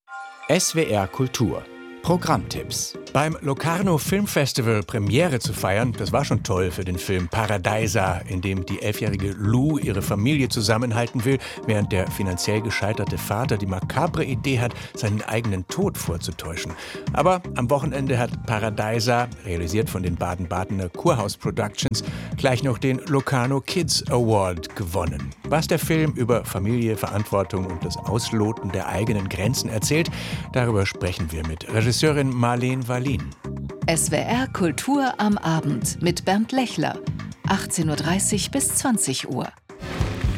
SWR Kultur Programmtipps. Beim Locarno Film Festival Premiere zu feiern, das war schon toll für den Film Paradeiser, in dem die 11-jährige Lou ihre Familie zusammenhalten will, während der finanziell gescheiterte Vater die makabre Idee hat, seinen eigenen Tod vorzutäuschen. Aber am Wochenende hat Paradeiser, realisiert von den Baden-Badener Kurhaus Productions, gleich noch den Locarno Kids Award gewonnen. Was der Film über Familie, Verantwortung und das Ausloten der eigenen Grenzen erzählt, darüber sprechen wir mit Regisseurin Marleen Wallin. SWR Kultur am Abend mit Bernd Lechler. 18:30 bis 20 Uhr.